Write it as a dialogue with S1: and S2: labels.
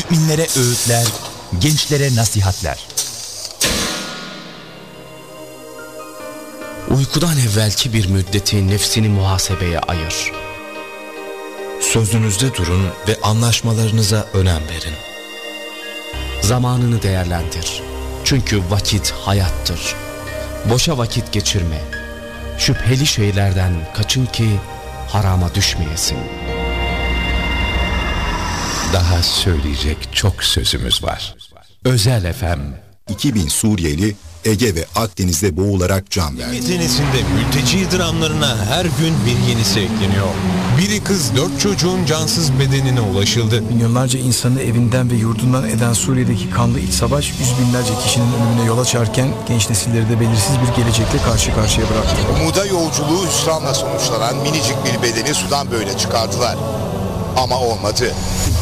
S1: müminlere öğütler, gençlere nasihatler.
S2: Uykudan evvelki bir müddeti nefsini muhasebeye ayır.
S3: Sözünüzde durun ve anlaşmalarınıza önem verin.
S2: Zamanını değerlendir. Çünkü vakit hayattır. Boşa vakit geçirme. Şüpheli şeylerden kaçın ki harama düşmeyesin.
S4: Daha söyleyecek çok sözümüz var. Özel FM.
S5: 2000 Suriyeli Ege ve Akdeniz'de boğularak can verdi.
S6: Denizinde mülteci dramlarına her gün bir yenisi ekleniyor. Biri kız 4 çocuğun cansız bedenine ulaşıldı.
S7: Milyonlarca insanı evinden ve yurdundan eden Suriye'deki kanlı iç savaş yüz binlerce kişinin ölümüne yol açarken genç nesilleri de belirsiz bir gelecekle karşı karşıya bıraktı.
S8: Umuda yolculuğu hüsranla sonuçlanan minicik bir bedeni sudan böyle çıkardılar. Ama olmadı.